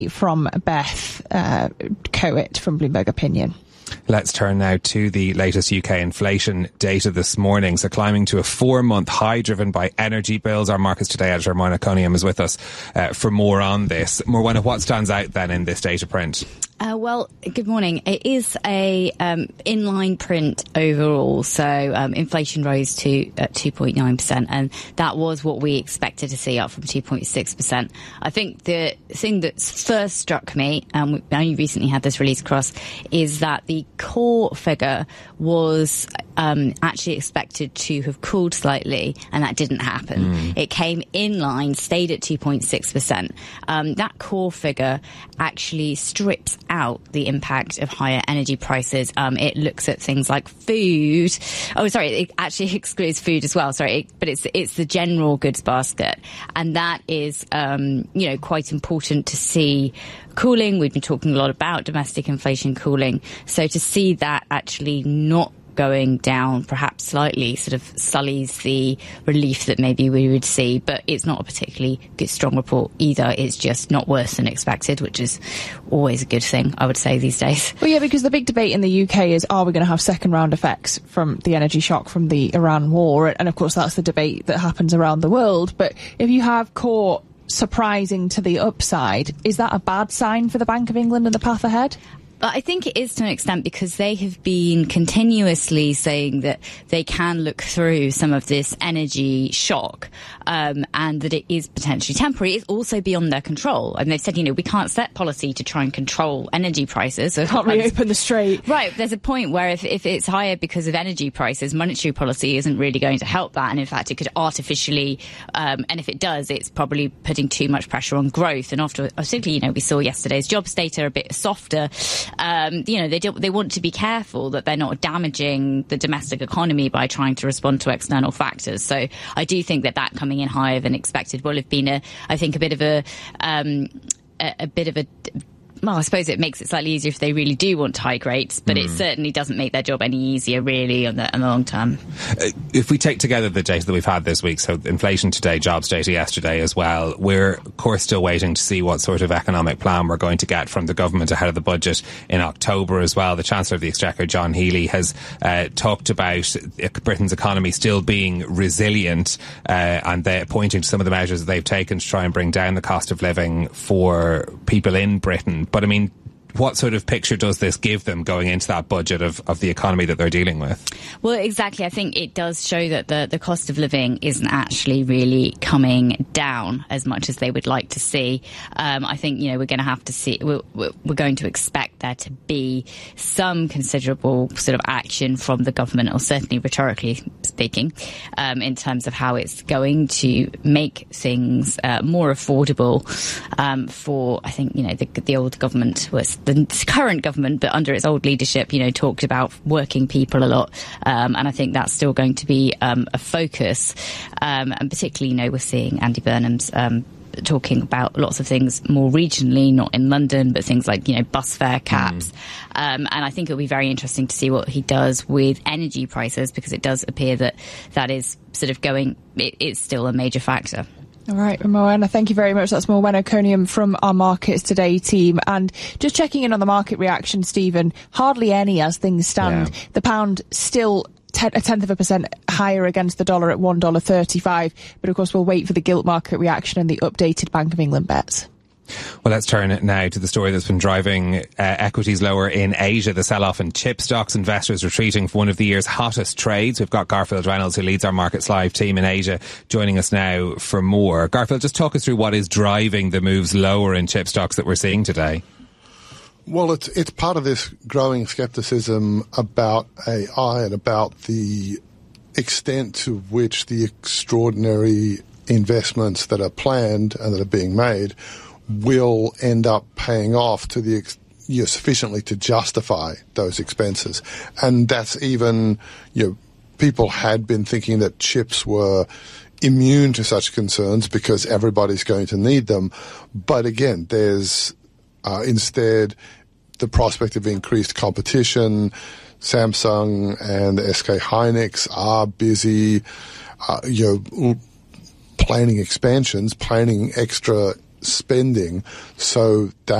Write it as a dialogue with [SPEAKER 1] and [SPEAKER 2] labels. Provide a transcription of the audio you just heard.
[SPEAKER 1] from Beth Coet from Bloomberg Opinion.
[SPEAKER 2] Let's turn now to the latest UK inflation data this morning. So climbing to a 4-month high driven by energy bills. Our Markets Today editor, Morwenna Cunningham, is with us for more on this. Morwenna, what stands out then in this data print?
[SPEAKER 3] Well, good morning. It is a inline print overall. So inflation rose to 2.9%, and that was what we expected to see, up from 2.6%. I think the thing that's first struck me, and we only recently had this release across, is that the core figure was actually expected to have cooled slightly, and that didn't happen. It came in line, stayed at 2.6%. That core figure actually strips out the impact of higher energy prices. It looks at things like food. Oh, sorry, it actually excludes food as well. Sorry, but it's the general goods basket, and that is quite important to see. Cooling, we've been talking a lot about domestic inflation cooling. So to see that actually not going down perhaps slightly sort of sullies the relief that maybe we would see, but it's not a particularly good, strong report either. It's just not worse than expected, which is always a good thing, I would say, these days.
[SPEAKER 1] Well, yeah, because the big debate in the UK is, are we going to have second round effects from the energy shock from the Iran war? And of course that's the debate that happens around the world. But if you have core surprising to the upside, is that a bad sign for the Bank of England and the path ahead?
[SPEAKER 3] I think it is to an extent, because they have been continuously saying that they can look through some of this energy shock, and that it is potentially temporary. It's also beyond their control. And they've said, we can't set policy to try and control energy prices. So
[SPEAKER 1] can't reopen the strait.
[SPEAKER 3] Right. There's a point where if it's higher because of energy prices, monetary policy isn't really going to help that. And in fact, it could artificially, and if it does, it's probably putting too much pressure on growth. And after, particularly, we saw yesterday's jobs data a bit softer. They want to be careful that they're not damaging the domestic economy by trying to respond to external factors. So I do think that coming in higher than expected will have been a bit of a well, I suppose it makes it slightly easier if they really do want to hike rates, but it certainly doesn't make their job any easier, really, in the long term.
[SPEAKER 2] If we take together the data that we've had this week, so inflation today, jobs data yesterday as well, we're, of course, still waiting to see what sort of economic plan we're going to get from the government ahead of the budget in October as well. The Chancellor of the Exchequer, John Healey, has talked about Britain's economy still being resilient, and they're pointing to some of the measures that they've taken to try and bring down the cost of living for people in Britain. But I mean, what sort of picture does this give them going into that budget of the economy that they're dealing with?
[SPEAKER 3] Well, exactly. I think it does show that the cost of living isn't actually really coming down as much as they would like to see. I think, we're going to have to see, we're going to expect there to be some considerable sort of action from the government, or certainly rhetorically speaking, in terms of how it's going to make things more affordable for, I think, the old government was the current government, but under its old leadership, talked about working people a lot. And I think that's still going to be a focus. And particularly, we're seeing Andy Burnham's talking about lots of things more regionally, not in London, but things like, bus fare caps. And I think it'll be very interesting to see what he does with energy prices, because it does appear that is sort of it's still a major factor.
[SPEAKER 1] All right, Morwenna, thank you very much. That's Morwenna Cunningham from our Markets Today team. And just checking in on the market reaction, Stephen, hardly any as things stand. Yeah. The pound still a tenth of a percent higher against the dollar at $1.35. But of course, we'll wait for the gilt market reaction and the updated Bank of England bets.
[SPEAKER 2] Well, let's turn now to the story that's been driving equities lower in Asia, the sell-off in chip stocks, investors retreating for one of the year's hottest trades. We've got Garfield Reynolds, who leads our Markets Live team in Asia, joining us now for more. Garfield, just talk us through what is driving the moves lower in chip stocks that we're seeing today.
[SPEAKER 4] Well, it's part of this growing skepticism about AI and about the extent to which the extraordinary investments that are planned and that are being made will end up paying off to the sufficiently to justify those expenses. And that's even, people had been thinking that chips were immune to such concerns because everybody's going to need them. But again, there's instead the prospect of increased competition. Samsung and SK Hynix are busy, planning expansions, planning extra spending so that